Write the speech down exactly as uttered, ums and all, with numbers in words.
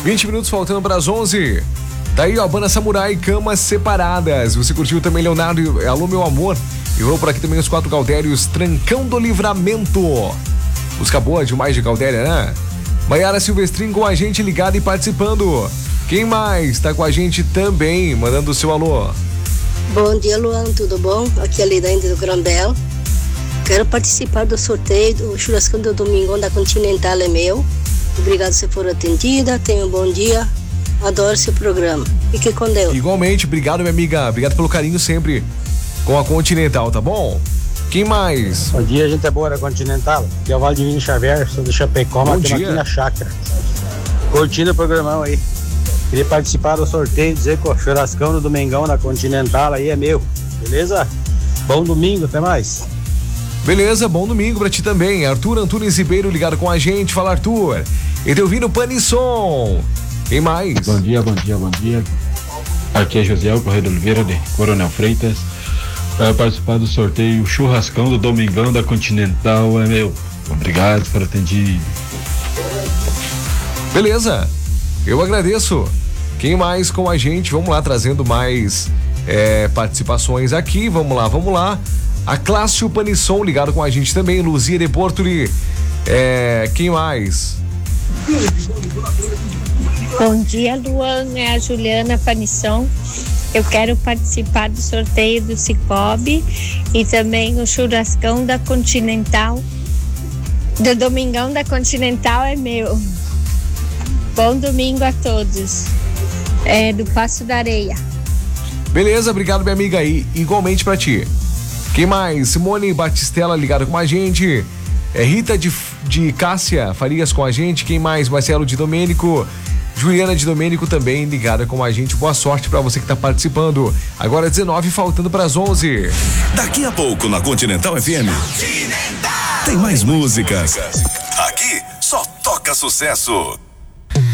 vinte minutos faltando para as onze. Tá aí, ó, Banda Samurai, Camas Separadas. Você curtiu também, Leonardo, Alô Meu Amor. E vou por aqui também os quatro Gaudérios, Trancão do Livramento. Música boa demais de Gaudéria, né? Maiara Silvestrin com a gente ligada e participando. Quem mais tá com a gente também, mandando o seu alô? Bom dia, Luan, tudo bom? Aqui é a Lidande do Grandel. Quero participar do sorteio do churrascão do Domingão da Continental, é meu. Obrigado se for atendida, tenha um bom dia. Adoro seu programa. Fique com Deus. Igualmente, obrigado, minha amiga. Obrigado pelo carinho sempre com a Continental, tá bom? Quem mais? Bom dia, gente é boa da Continental. Aqui é o Valdivino Xavier, sou do Chapecó, mas aqui na chácara. Curtindo o programão aí. Queria participar do sorteio, dizer que o churrascão do Domingão da Continental aí é meu. Beleza? Bom domingo, até mais. Beleza, bom domingo pra ti também. Arthur Antunes Ribeiro ligado com a gente. Fala, Arthur. E teu vindo Panisson. Quem mais? Bom dia, bom dia, bom dia. Aqui é Josiel Correia de Oliveira, de Coronel Freitas. Para participar do sorteio, o churrascão do Domingão da Continental é meu. Obrigado por atender. Beleza, eu agradeço. Quem mais com a gente? Vamos lá, trazendo mais é, participações aqui. Vamos lá, vamos lá. A Clássio Panisson ligado com a gente também. Luzia de Portoli. É, quem mais? Bom dia, Luan, é a Juliana Panisson. Eu quero participar do sorteio do Cicobi e também o churrascão da Continental. Do Domingão da Continental é meu. Bom domingo a todos. É do Passo da Areia. Beleza, obrigado, minha amiga aí. Igualmente pra ti. Quem mais? Simone Batistella ligada com a gente. É Rita de, de Cássia Farias com a gente. Quem mais? Marcelo de Domênico. Juliana de Domênico também ligada com a gente. Boa sorte pra você que tá participando. Agora dezenove, faltando pras onze. Daqui a pouco na Continental F M. Continental. Tem mais músicas. Aqui só toca sucesso.